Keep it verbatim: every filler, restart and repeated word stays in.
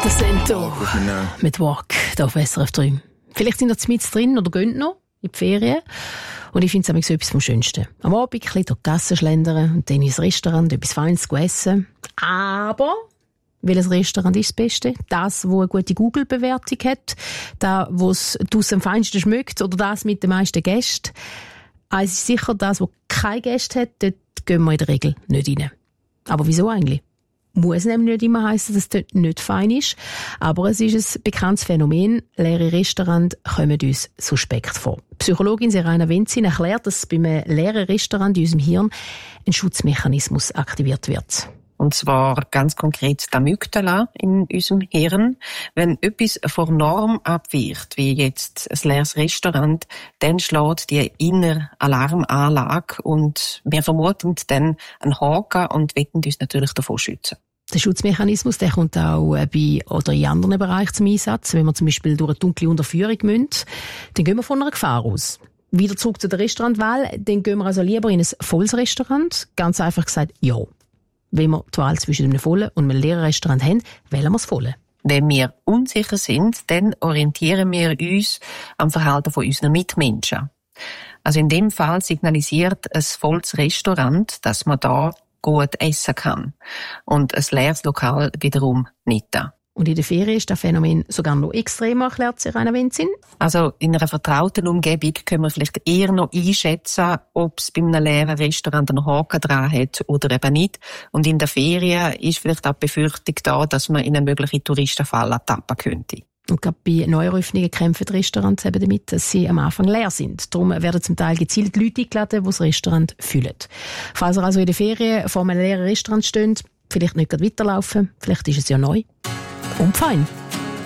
Das sind hier mit Walk hier auf S R F drei. Vielleicht sind ihr mit drin oder gehen noch in die Ferien. Und ich finde es so etwas vom Schönsten. Am Abend ein bisschen durch die Gassen schlendern und dann ins Restaurant etwas Feines essen. Aber welches Restaurant ist das Beste? Das, das eine gute Google-Bewertung hat, das, was es am feinsten schmeckt oder das mit den meisten Gästen. Eins ist sicher, das, das keine Gäste hat, dort gehen wir in der Regel nicht rein. Aber wieso eigentlich? Muss nämlich nicht immer heissen, dass es dort nicht fein ist. Aber es ist ein bekanntes Phänomen. Leere Restaurants kommen uns suspekt vor. Psychologin Serena Wenzin erklärt, dass bei einem leeren Restaurant in unserem Hirn ein Schutzmechanismus aktiviert wird. Und zwar ganz konkret die Amygdala in unserem Hirn. Wenn etwas von Norm abweicht, wie jetzt ein leeres Restaurant, dann schlägt die innere Alarmanlage und wir vermuten dann einen Haken und wollen uns natürlich davor schützen. Der Schutzmechanismus, der kommt auch bei oder in anderen Bereichen zum Einsatz. Wenn wir zum Beispiel durch eine dunkle Unterführung müssen, dann gehen wir von einer Gefahr aus. Wieder zurück zu der Restaurantwahl, dann gehen wir also lieber in ein volles Restaurant. Ganz einfach gesagt, ja. Wenn wir die Wahl zwischen einem vollen und einem leeren Restaurant haben, wählen wir das volle. Wenn wir unsicher sind, dann orientieren wir uns am Verhalten von unseren Mitmenschen. Also in dem Fall signalisiert ein volles Restaurant, dass man da gut essen kann. Und ein leeres Lokal wiederum nicht da. Und in der Ferien ist das Phänomen sogar noch extremer, erklärt Serena Wenzin. Also in einer vertrauten Umgebung können wir vielleicht eher noch einschätzen, ob es bei einem leeren Restaurant einen Haken dran hat oder eben nicht. Und in der Ferien ist vielleicht auch die Befürchtung da, dass man in eine mögliche Touristenfalle tappen könnte. Und gerade bei Neueröffnungen kämpfen die Restaurants eben damit, dass sie am Anfang leer sind. Darum werden zum Teil gezielt Leute eingeladen, die das Restaurant füllen. Falls ihr also in der Ferien vor einem leeren Restaurant steht, vielleicht nicht gerade weiterlaufen, vielleicht ist es ja neu und fein.